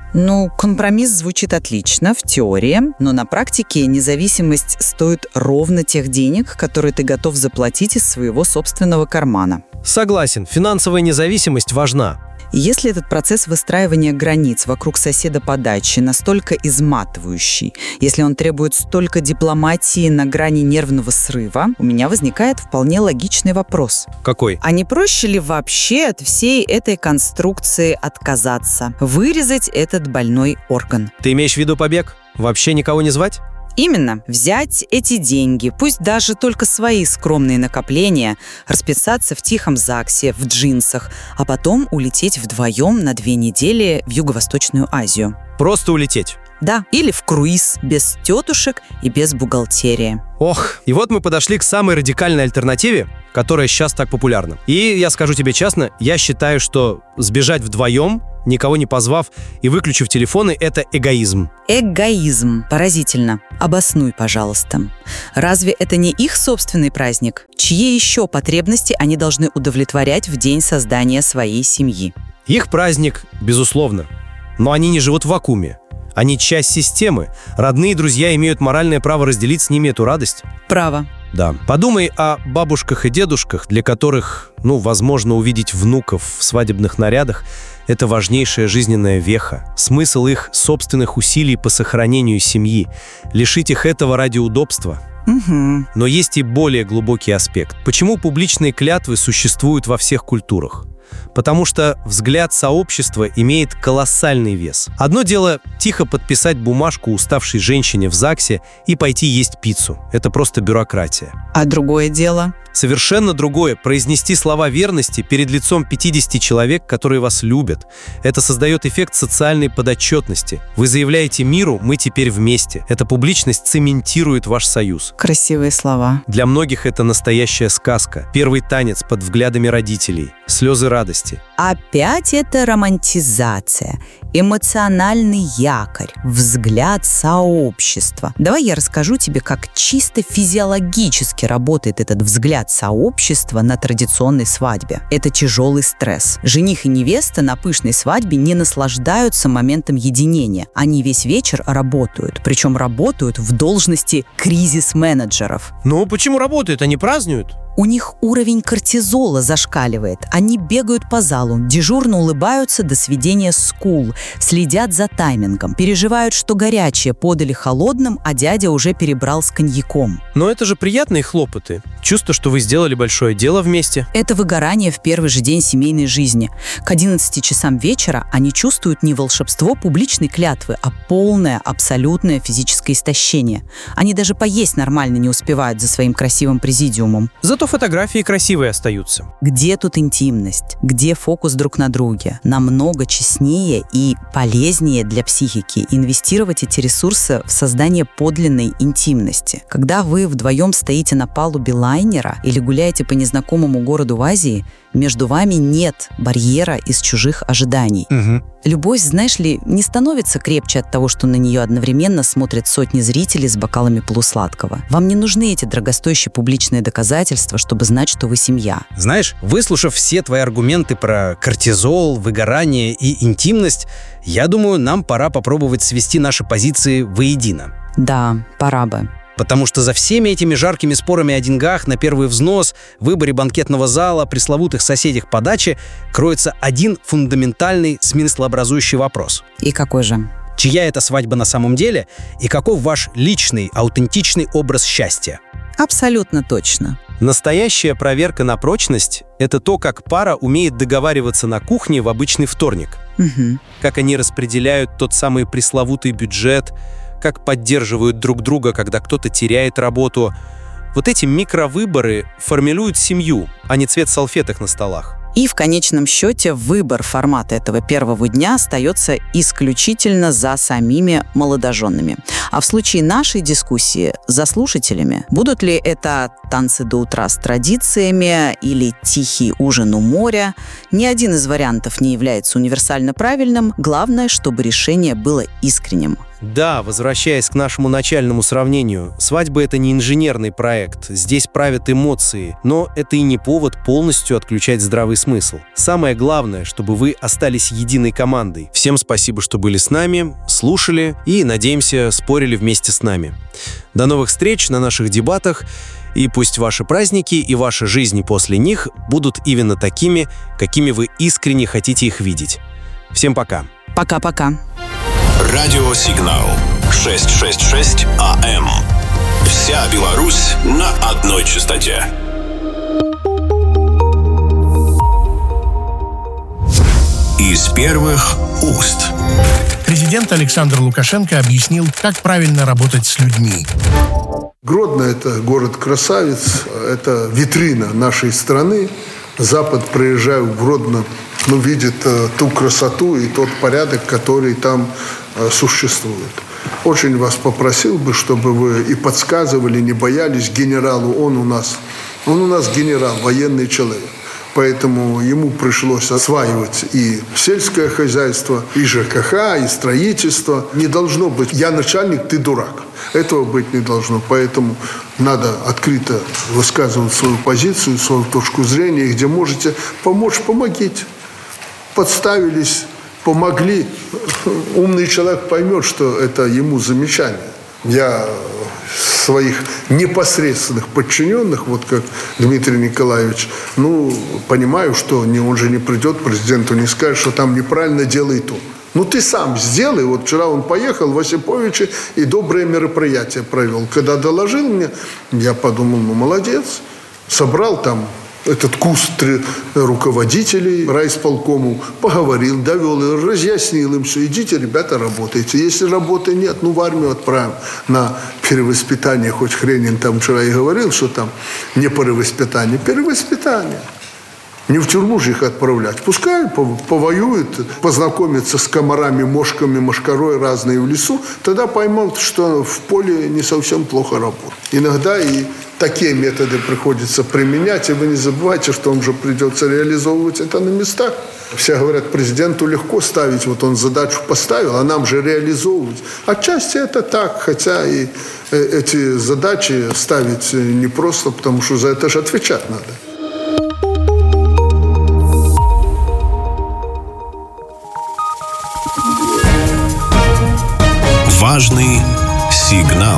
Ну, компромисс звучит отлично в теории, но на практике независимость стоит ровно тех денег, которые ты готов заплатить из своего собственного кармана. Согласен, финансовая независимость важна. Если этот процесс выстраивания границ вокруг соседа по даче настолько изматывающий, если он требует столько дипломатии на грани нервного срыва, у меня возникает вполне логичный вопрос. Какой? А не проще ли вообще от всей этой конструкции отказаться? Вырезать этот больной орган? Ты имеешь в виду побег? Вообще никого не звать? Именно. Взять эти деньги, пусть даже только свои скромные накопления, расписаться в тихом ЗАГСе, в джинсах, а потом улететь вдвоем на две недели в Юго-Восточную Азию. Просто улететь? Да, или в круиз, без тетушек и без бухгалтерии. Ох, и вот мы подошли к самой радикальной альтернативе, которая сейчас так популярна. И я скажу тебе честно, я считаю, что сбежать вдвоем, никого не позвав и выключив телефоны, это эгоизм. Эгоизм. Поразительно. Обоснуй, пожалуйста. Разве это не их собственный праздник? Чьи еще потребности они должны удовлетворять в день создания своей семьи? Их праздник, безусловно. Но они не живут в вакууме. Они часть системы. Родные и друзья имеют моральное право разделить с ними эту радость. Право. Да. Подумай о бабушках и дедушках, для которых, ну, возможно, увидеть внуков в свадебных нарядах – это важнейшая жизненная веха. Смысл их собственных усилий по сохранению семьи. Лишить их этого ради удобства. Угу. Но есть и более глубокий аспект. Почему публичные клятвы существуют во всех культурах? Потому что взгляд сообщества имеет колоссальный вес. Одно дело тихо подписать бумажку уставшей женщине в ЗАГСе и пойти есть пиццу. Это просто бюрократия. А другое дело? Совершенно другое – произнести слова верности перед лицом пятидесяти человек, которые вас любят. Это создает эффект социальной подотчетности. Вы заявляете миру «мы теперь вместе». Эта публичность цементирует ваш союз. Красивые слова. Для многих это настоящая сказка. Первый танец под взглядами родителей. Слезы радости. Опять это романтизация, эмоциональный якорь, взгляд сообщества. Давай я расскажу тебе, как чисто физиологически работает этот взгляд сообщества на традиционной свадьбе. Это тяжелый стресс. Жених и невеста на пышной свадьбе не наслаждаются моментом единения. Они весь вечер работают, причем работают в должности кризис-менеджеров. Ну, почему работают? Они празднуют? У них уровень кортизола зашкаливает. Они бегают по залу, дежурно улыбаются до сведения скул, следят за таймингом, переживают, что горячее подали холодным, а дядя уже перебрал с коньяком. Но это же приятные хлопоты. Чувство, что вы сделали большое дело вместе. Это выгорание в первый же день семейной жизни. К одиннадцати часам вечера они чувствуют не волшебство публичной клятвы, а полное, абсолютное физическое истощение. Они даже поесть нормально не успевают за своим красивым президиумом. Зато фотографии красивые остаются. Где тут интимность? Где фокус друг на друге? Намного честнее и полезнее для психики инвестировать эти ресурсы в создание подлинной интимности. Когда вы вдвоем стоите на палубе лайнера или гуляете по незнакомому городу в Азии, между вами нет барьера из чужих ожиданий. Угу. Любовь, знаешь ли, не становится крепче от того, что на нее одновременно смотрят сотни зрителей с бокалами полусладкого. Вам не нужны эти дорогостоящие публичные доказательства, чтобы знать, что вы семья. Знаешь, выслушав все твои аргументы про кортизол, выгорание и интимность, я думаю, нам пора попробовать свести наши позиции воедино. Да, пора бы. Потому что за всеми этими жаркими спорами о деньгах на первый взнос, выборе банкетного зала, пресловутых соседях по даче кроется один фундаментальный смыслообразующий вопрос. И какой же? Чья это свадьба на самом деле и каков ваш личный, аутентичный образ счастья? Абсолютно точно. Настоящая проверка на прочность – это то, как пара умеет договариваться на кухне в обычный вторник. Угу. Как они распределяют тот самый пресловутый бюджет, как поддерживают друг друга, когда кто-то теряет работу. Вот эти микровыборы формируют семью, а не цвет салфеток на столах. И в конечном счете выбор формата этого первого дня остается исключительно за самими молодоженами. А в случае нашей дискуссии за слушателями, будут ли это танцы до утра с традициями или тихий ужин у моря, ни один из вариантов не является универсально правильным. Главное, чтобы решение было искренним. Да, возвращаясь к нашему начальному сравнению, свадьба — это не инженерный проект, здесь правят эмоции, но это и не повод полностью отключать здравый смысл. Самое главное, чтобы вы остались единой командой. Всем спасибо, что были с нами, слушали и, надеемся, спорили вместе с нами. До новых встреч на наших дебатах, и пусть ваши праздники и ваши жизни после них будут именно такими, какими вы искренне хотите их видеть. Всем пока. Пока-пока. Радиосигнал шестьсот шестьдесят шесть АМ. Вся Беларусь на одной частоте. Из первых уст. Президент Александр Лукашенко объяснил, как правильно работать с людьми. Гродно – это город-красавец, это витрина нашей страны. Запад, приезжая в Гродно, ну, видит э, ту красоту и тот порядок, который там э, существует. Очень вас попросил бы, чтобы вы и подсказывали, не боялись генералу. Он у нас, он у нас генерал, военный человек. Поэтому ему пришлось осваивать и сельское хозяйство, и ЖКХ, и строительство. Не должно быть «я начальник, ты дурак». Этого быть не должно. Поэтому надо открыто высказывать свою позицию, свою точку зрения. И где можете помочь, помогите. Подставились, помогли. Умный человек поймет, что это ему замечание. Я своих непосредственных подчиненных, вот как Дмитрий Николаевич, ну, понимаю, что не, он же не придет президенту, не скажет, что там неправильно, делай то. Ну, ты сам сделай. Вот вчера он поехал в Осиповичи и доброе мероприятие провел. Когда доложил мне, я подумал, ну, молодец. Собрал там этот куст руководителей райисполкому, поговорил, довел, разъяснил им все. Идите, ребята, работайте. Если работы нет, ну, в армию отправим на перевоспитание. Хоть Хренин там вчера и говорил, что там не перевоспитание. Перевоспитание. Не в тюрьму же их отправлять. Пускай повоюют, познакомятся с комарами, мошками, мошкарой разные в лесу. Тогда поймут, что в поле не совсем плохо работает. Иногда и такие методы приходится применять. И вы не забывайте, что вам же придется реализовывать это на местах. Все говорят, президенту легко ставить. Вот он задачу поставил, а нам же реализовывать. Отчасти это так. Хотя и эти задачи ставить непросто, потому что за это же отвечать надо. Важный сигнал.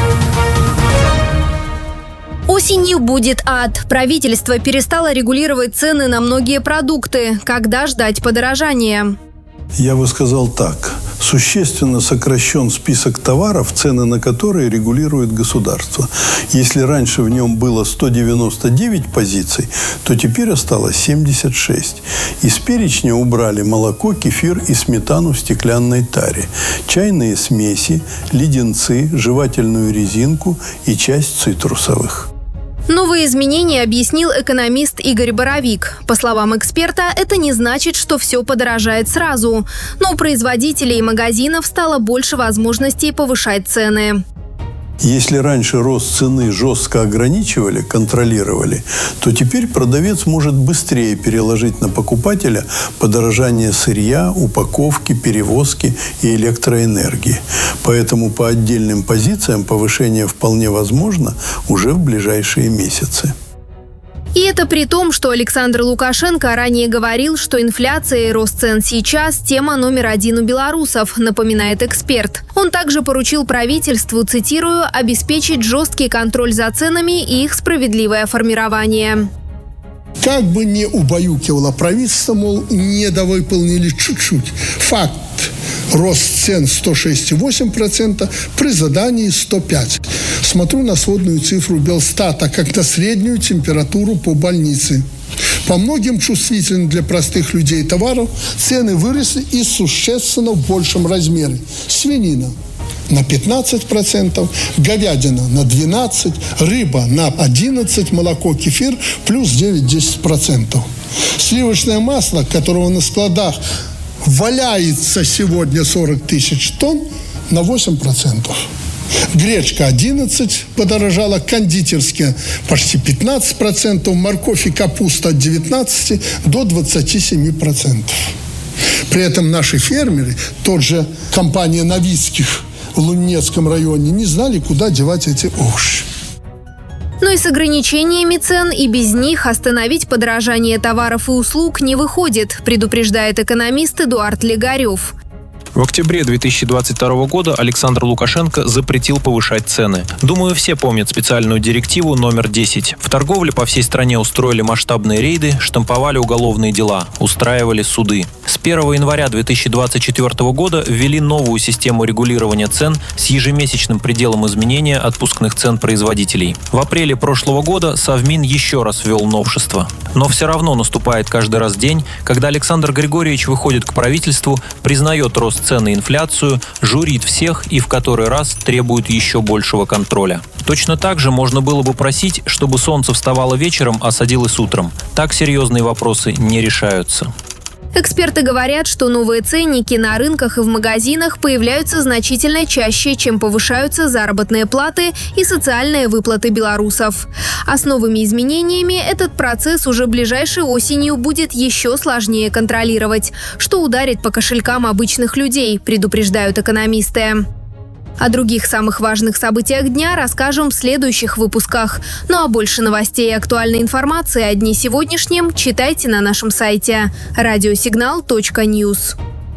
Осенью будет ад. Правительство перестало регулировать цены на многие продукты. Когда ждать подорожания? Я бы сказал так. Существенно сокращен список товаров, цены на которые регулирует государство. Если раньше в нем было сто девяносто девять позиций, то теперь осталось семьдесят шесть. Из перечня убрали молоко, кефир и сметану в стеклянной таре, чайные смеси, леденцы, жевательную резинку и часть цитрусовых. Новые изменения объяснил экономист Игорь Боровик. По словам эксперта, это не значит, что все подорожает сразу. Но у производителей и магазинов стало больше возможностей повышать цены. Если раньше рост цены жестко ограничивали, контролировали, то теперь продавец может быстрее переложить на покупателя подорожание сырья, упаковки, перевозки и электроэнергии. Поэтому по отдельным позициям повышение вполне возможно уже в ближайшие месяцы. И это при том, что Александр Лукашенко ранее говорил, что инфляция и рост цен сейчас – тема номер один у белорусов, напоминает эксперт. Он также поручил правительству, цитирую, «обеспечить жесткий контроль за ценами и их справедливое формирование». Как бы не убаюкивало правительство, мол, недовыполнили чуть-чуть. Факт. Рост цен сто шесть целых восемь десятых процента, при задании сто пять процентов. Смотрю на сводную цифру Белстата, как на среднюю температуру по больнице. По многим чувствительным для простых людей товаров цены выросли и существенно в большем размере. Свинина на пятнадцать процентов, говядина на двенадцать процентов, рыба на одиннадцать процентов, молоко, кефир плюс девять-десять процентов. Сливочное масло, которого на складах валяется сегодня сорок тысяч тонн, на восемь процентов. Гречка одиннадцать подорожала, кондитерская почти пятнадцать процентов, морковь и капуста от девятнадцати до двадцати семи процентов. При этом наши фермеры, тот же компания Новицких в Лунецком районе, не знали, куда девать эти овощи. Но и с ограничениями цен и без них остановить подорожание товаров и услуг не выходит, предупреждает экономист Эдуард Легарев. В октябре две тысячи двадцать второго года Александр Лукашенко запретил повышать цены. Думаю, все помнят специальную директиву номер десять. В торговле по всей стране устроили масштабные рейды, штамповали уголовные дела, устраивали суды. С первого января две тысячи двадцать четвёртого года ввели новую систему регулирования цен с ежемесячным пределом изменения отпускных цен производителей. В апреле прошлого года Совмин еще раз ввел новшество. Но все равно наступает каждый раз день, когда Александр Григорьевич выходит к правительству, признает рост цен и инфляцию, журит всех и в который раз требует еще большего контроля. Точно так же можно было бы просить, чтобы солнце вставало вечером, а садилось утром. Так серьезные вопросы не решаются. Эксперты говорят, что новые ценники на рынках и в магазинах появляются значительно чаще, чем повышаются заработные платы и социальные выплаты белорусов. А с новыми изменениями этот процесс уже ближайшей осенью будет еще сложнее контролировать, что ударит по кошелькам обычных людей, предупреждают экономисты. О других самых важных событиях дня расскажем в следующих выпусках. Ну а больше новостей и актуальной информации о дне сегодняшнем читайте на нашем сайте радиосигнал точка ньюс.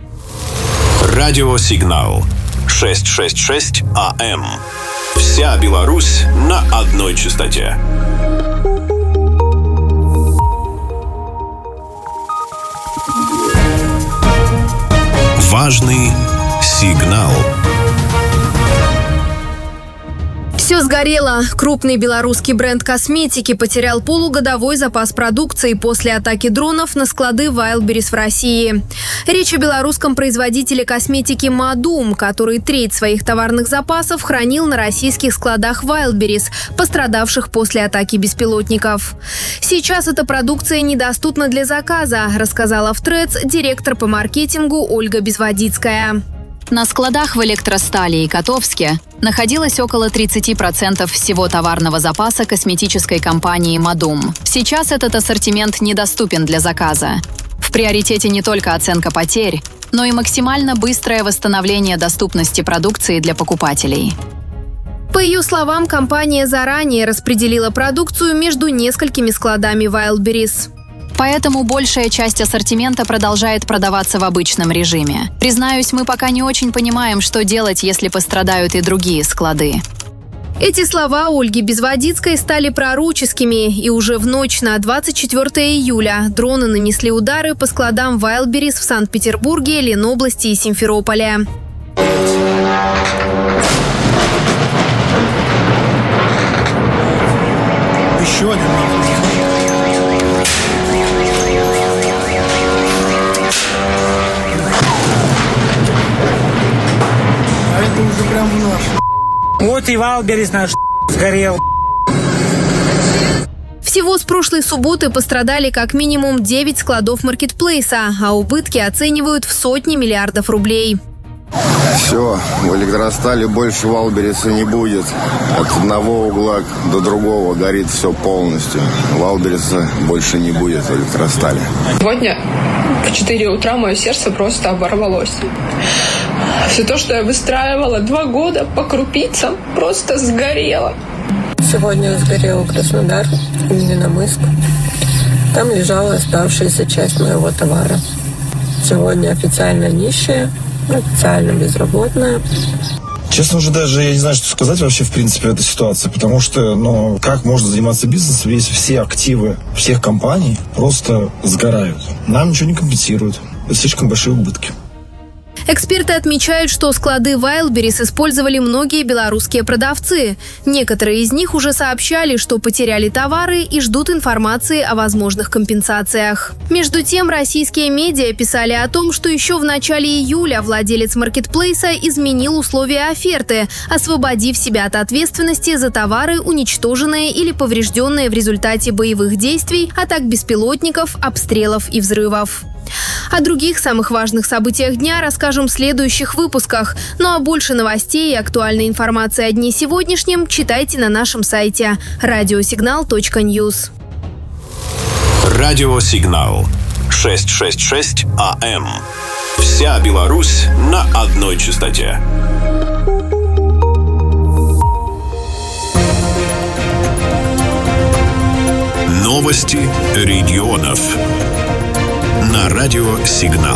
Радиосигнал шестьсот шестьдесят шесть АМ. Вся Беларусь на одной частоте. Важный сигнал. Все сгорело. Крупный белорусский бренд косметики потерял полугодовой запас продукции после атаки дронов на склады Wildberries в России. Речь о белорусском производителе косметики Madum, который треть своих товарных запасов хранил на российских складах Wildberries, пострадавших после атаки беспилотников. Сейчас эта продукция недоступна для заказа, рассказала в Threads директор по маркетингу Ольга Безводицкая. На складах в Электростали и Котовске находилось около тридцать процентов всего товарного запаса косметической компании Madum. Сейчас этот ассортимент недоступен для заказа. В приоритете не только оценка потерь, но и максимально быстрое восстановление доступности продукции для покупателей. По ее словам, компания заранее распределила продукцию между несколькими складами Wildberries. Поэтому большая часть ассортимента продолжает продаваться в обычном режиме. Признаюсь, мы пока не очень понимаем, что делать, если пострадают и другие склады. Эти слова Ольги Безводицкой стали пророческими, и уже в ночь на двадцать четвёртое июля дроны нанесли удары по складам Wildberries в Санкт-Петербурге, Ленобласти и Симферополе. Еще один. Уже прям наш. Вот и Wildberries наш сгорел. Всего с прошлой субботы пострадали как минимум девять складов маркетплейса, а убытки оценивают в сотни миллиардов рублей. Все, в Электростале больше Wildberries не будет. От одного угла до другого горит все полностью. Wildberries больше не будет в Электростале. Сегодня в четыре утра мое сердце просто оборвалось. Все то, что я выстраивала два года по крупицам, просто сгорело. Сегодня сгорел Краснодар, Невиномысск. Там лежала оставшаяся часть моего товара. Сегодня официально нищая, официально безработная. Честно, уже даже я не знаю, что сказать вообще в принципе в этой ситуации, потому что, ну, как можно заниматься бизнесом, если все активы всех компаний просто сгорают. Нам ничего не компенсируют. Это слишком большие убытки. Эксперты отмечают, что склады Wildberries использовали многие белорусские продавцы. Некоторые из них уже сообщали, что потеряли товары и ждут информации о возможных компенсациях. Между тем, российские медиа писали о том, что еще в начале июля владелец маркетплейса изменил условия оферты, освободив себя от ответственности за товары, уничтоженные или поврежденные в результате боевых действий, атак беспилотников, обстрелов и взрывов. О других самых важных событиях дня расскажем в следующих выпусках. Ну а больше новостей и актуальной информации о дне сегодняшнем читайте на нашем сайте радиосигнал точка ньюс. Радиосигнал шестьсот шестьдесят шесть АМ. Вся Беларусь на одной частоте. Новости регионов. На радио «Сигнал».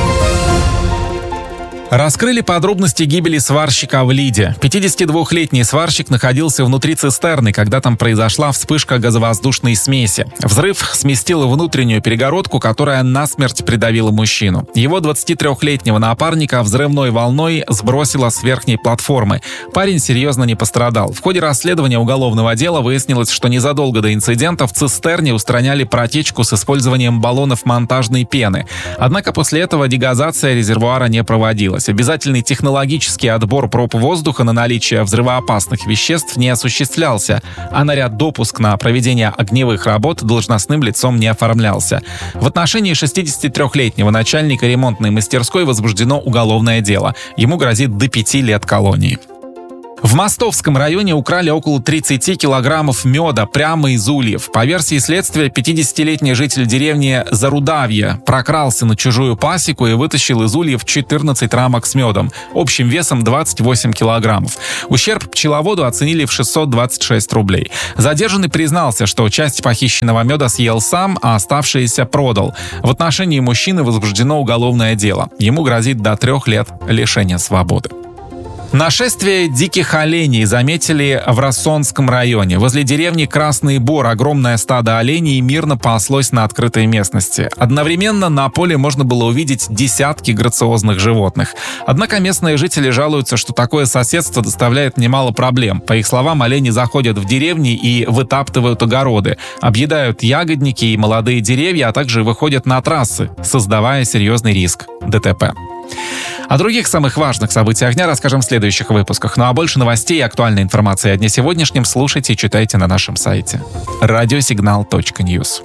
Раскрыли подробности гибели сварщика в Лиде. пятидесятидвухлетний сварщик находился внутри цистерны, когда там произошла вспышка газовоздушной смеси. Взрыв сместил внутреннюю перегородку, которая насмерть придавила мужчину. Его двадцатитрёхлетнего напарника взрывной волной сбросило с верхней платформы. Парень серьезно не пострадал. В ходе расследования уголовного дела выяснилось, что незадолго до инцидента в цистерне устраняли протечку с использованием баллонов монтажной пены. Однако после этого дегазация резервуара не проводилась. Обязательный технологический отбор проб воздуха на наличие взрывоопасных веществ не осуществлялся, а наряд допуск на проведение огневых работ должностным лицом не оформлялся. В отношении шестидесятитрёхлетнего начальника ремонтной мастерской возбуждено уголовное дело. Ему грозит до пяти лет колонии. В Мостовском районе украли около тридцати килограммов меда прямо из ульев. По версии следствия, пятидесятилетний житель деревни Зарудавье прокрался на чужую пасеку и вытащил из ульев четырнадцать рамок с медом, общим весом двадцать восемь килограммов. Ущерб пчеловоду оценили в шестьсот двадцать шесть рублей. Задержанный признался, что часть похищенного меда съел сам, а оставшиеся продал. В отношении мужчины возбуждено уголовное дело. Ему грозит до трех лет лишения свободы. Нашествие диких оленей заметили в Рассонском районе. Возле деревни Красный Бор огромное стадо оленей мирно паслось на открытой местности. Одновременно на поле можно было увидеть десятки грациозных животных. Однако местные жители жалуются, что такое соседство доставляет немало проблем. По их словам, олени заходят в деревни и вытаптывают огороды, объедают ягодники и молодые деревья, а также выходят на трассы, создавая серьезный риск ДТП. О других самых важных событиях дня расскажем в следующих выпусках. Ну а больше новостей и актуальной информации о дне сегодняшнем слушайте и читайте на нашем сайте радиосигнал точка ньюс.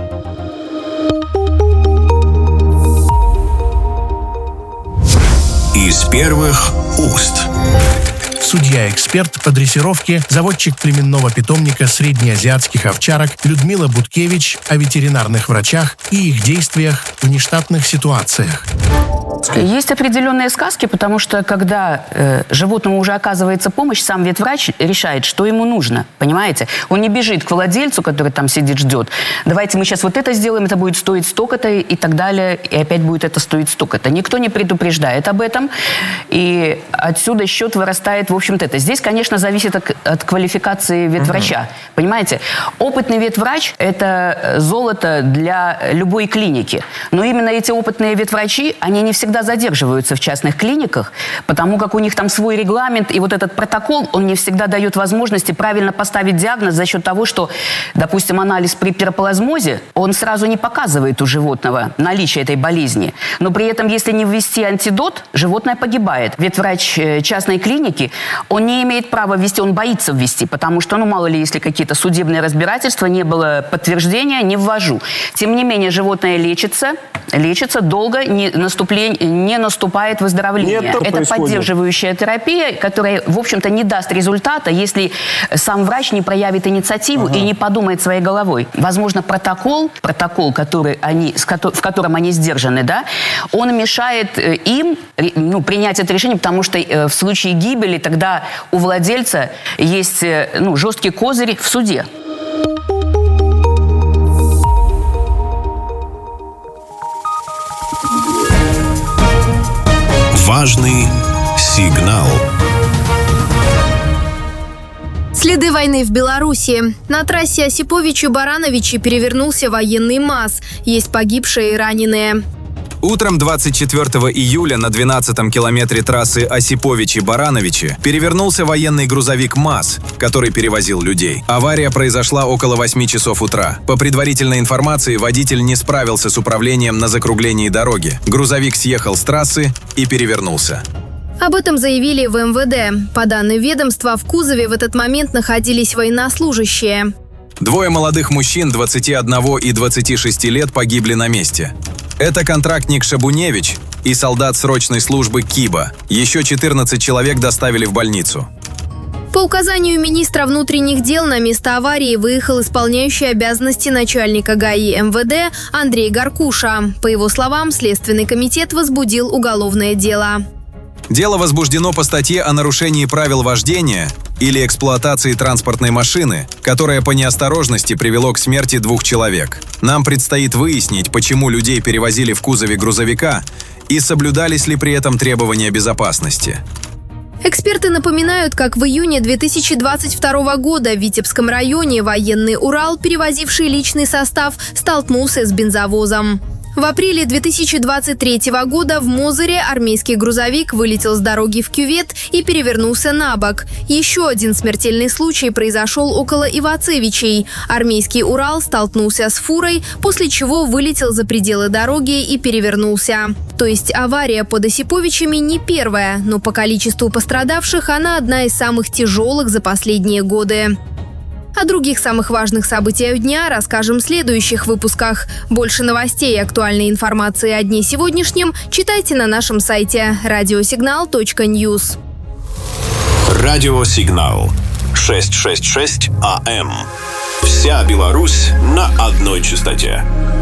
Из первых уст. Судья-эксперт по дрессировке, заводчик племенного питомника среднеазиатских овчарок Людмила Буткевич о ветеринарных врачах и их действиях в нештатных ситуациях. Есть определенные сказки, потому что когда э, животному уже оказывается помощь, сам ветврач решает, что ему нужно, понимаете? Он не бежит к владельцу, который там сидит, ждет. Давайте мы сейчас вот это сделаем, это будет стоить столько-то и так далее, и опять будет это стоить столько-то. Никто не предупреждает об этом, и отсюда счет вырастает, в общем-то, это. Здесь, конечно, зависит от, от квалификации ветврача, угу. Понимаете? Опытный ветврач – это золото для любой клиники, но именно эти опытные ветврачи, они не всегда задерживаются в частных клиниках, потому как у них там свой регламент, и вот этот протокол, он не всегда дает возможности правильно поставить диагноз за счет того, что, допустим, анализ при пироплазмозе, он сразу не показывает у животного наличие этой болезни, но при этом, если не ввести антидот, животное погибает. Ветврач частной клиники, он не имеет права ввести, он боится ввести, потому что, ну, мало ли, если какие-то судебные разбирательства, не было подтверждения, не ввожу. Тем не менее, животное лечится, лечится долго, не, наступление, не наступает выздоровление. Нет, это происходит. Поддерживающая терапия, которая, в общем-то, не даст результата, если сам врач не проявит инициативу ага. и не подумает своей головой. Возможно, протокол, протокол, который они, в котором они сдержаны, да, он мешает им, ну, принять это решение, потому что в случае гибели тогда у владельца есть, ну, жесткий козырь в суде. Важный сигнал. Следы войны в Беларуси. На трассе Осиповичи-Барановичи перевернулся военный МАЗ. Есть погибшие и раненые. Утром двадцать четвёртого июля на двенадцатом километре трассы Осиповичи-Барановичи перевернулся военный грузовик МАЗ, который перевозил людей. Авария произошла около восьми часов утра. По предварительной информации, водитель не справился с управлением на закруглении дороги. Грузовик съехал с трассы и перевернулся. Об этом заявили в эм вэ дэ. По данным ведомства, в кузове в этот момент находились военнослужащие. Двое молодых мужчин двадцати одного и двадцати шести лет погибли на месте. Это контрактник Шабуневич и солдат срочной службы Киба. Еще четырнадцать человек доставили в больницу. По указанию министра внутренних дел на место аварии выехал исполняющий обязанности начальника ГАИ эм вэ дэ Андрей Гаркуша. По его словам, Следственный комитет возбудил уголовное дело. Дело возбуждено по статье о нарушении правил вождения или эксплуатации транспортной машины, которая по неосторожности привело к смерти двух человек. Нам предстоит выяснить, почему людей перевозили в кузове грузовика и соблюдались ли при этом требования безопасности. Эксперты напоминают, как в июне две тысячи двадцать второго года в Витебском районе военный «Урал», перевозивший личный состав, столкнулся с бензовозом. В апреле две тысячи двадцать третьего года в Мозыре армейский грузовик вылетел с дороги в кювет и перевернулся на бок. Еще один смертельный случай произошел около Ивацевичей. Армейский «Урал» столкнулся с фурой, после чего вылетел за пределы дороги и перевернулся. То есть авария под Осиповичами не первая, но по количеству пострадавших она одна из самых тяжелых за последние годы. О других самых важных событиях дня расскажем в следующих выпусках. Больше новостей и актуальной информации о дне сегодняшнем читайте на нашем сайте радиосигнал точка ньюс. Радиосигнал. шестьсот шестьдесят шесть а эм. Вся Беларусь на одной частоте.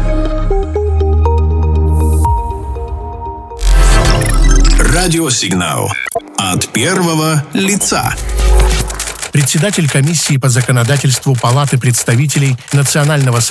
Радиосигнал. От первого лица. Председатель комиссии по законодательству Палаты представителей Национального